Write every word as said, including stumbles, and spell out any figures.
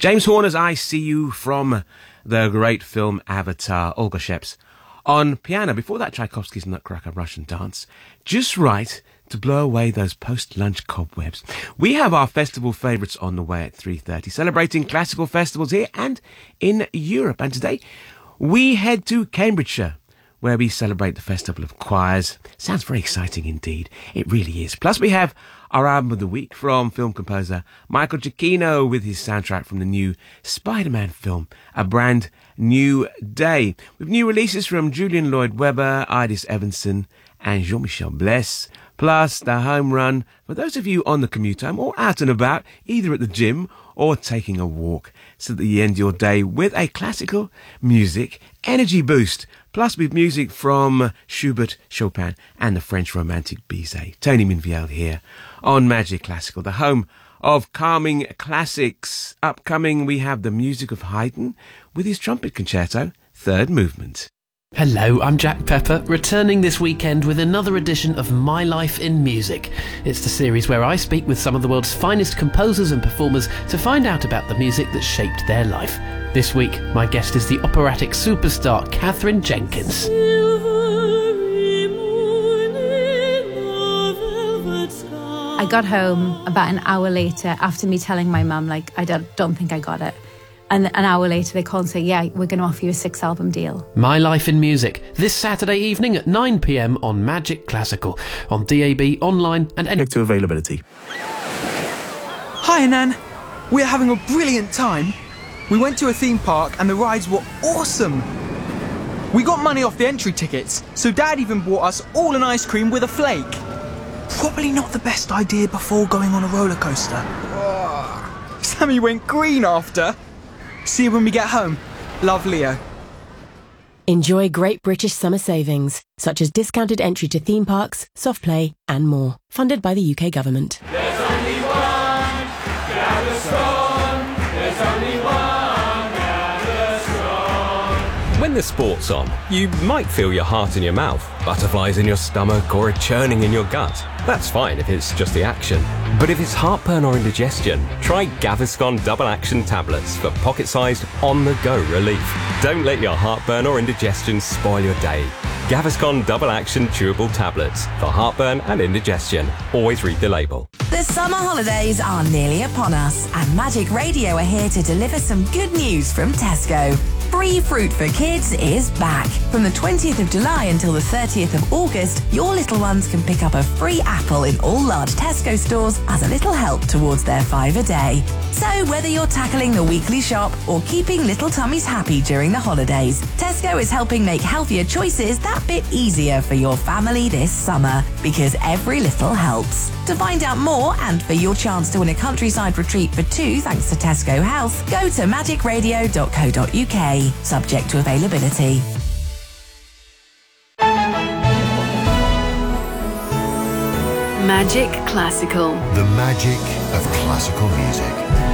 James Horner's I See You from the great film Avatar. Olga Sheps on piano. Before that, Tchaikovsky's Nutcracker Russian Dance. Just right to blow away those post-lunch cobwebs. We have our festival favourites on the way at three thirty, celebrating classical festivals here and in Europe. And today, we head to Cambridgeshire, where we celebrate the Festival of Choirs. Sounds very exciting indeed. It really is. Plus, we have our album of the week from film composer Michael Giacchino with his soundtrack from the new Spider-Man film, A Brand New Day, with new releases from Julian Lloyd-Webber, Idis Evanson and Jean-Michel Bless. Plus, the home run for those of you on the commute home or out and about, either at the gym or taking a walk, so that you end your day with a classical music energy boost. Plus, with music from Schubert, Chopin and the French romantic Bizet. Tony Minviel here on Magic Classical, the home of calming classics. Upcoming, we have the music of Haydn with his trumpet concerto, third movement. Hello, I'm Jack Pepper, returning this weekend with another edition of My Life in Music. It's the series where I speak with some of the world's finest composers and performers to find out about the music that shaped their life. This week, my guest is the operatic superstar Katherine Jenkins. I got home about an hour later after me telling my mum, like, I don't, don't think I got it. And an hour later they call and say, yeah, we're going to offer you a six album deal. My Life in Music, this Saturday evening at nine p m on Magic Classical, on D A B, online and any to availability. Hi, Nan. We're having a brilliant time. We went to a theme park and the rides were awesome. We got money off the entry tickets, so Dad even bought us all an ice cream with a flake. Probably not the best idea before going on a roller coaster. Oh, Sammy went green after. See you when we get home. Love, Leo. Enjoy great British summer savings, such as discounted entry to theme parks, soft play and more. Funded by the U K government. There's only one Gaviscon. There's only one Gaviscon. When the sport's on, you might feel your heart in your mouth, butterflies in your stomach or a churning in your gut. That's fine if it's just the action. But if it's heartburn or indigestion, try Gaviscon Double Action Tablets for pocket-sized, on-the-go relief. Don't let your heartburn or indigestion spoil your day. Gaviscon Double Action Chewable Tablets for heartburn and indigestion. Always read the label. The summer holidays are nearly upon us, and Magic Radio are here to deliver some good news from Tesco. Free Fruit for Kids is back. From the twentieth of July until the thirtieth of August, your little ones can pick up a free apple in all large Tesco stores as a little help towards their five a day. So whether you're tackling the weekly shop or keeping little tummies happy during the holidays, Tesco is helping make healthier choices that bit easier for your family this summer, because every little helps. To find out more and for your chance to win a countryside retreat for two thanks to Tesco Health, go to magic radio dot co dot u k. Subject to availability. Magic Classical. The magic of classical music.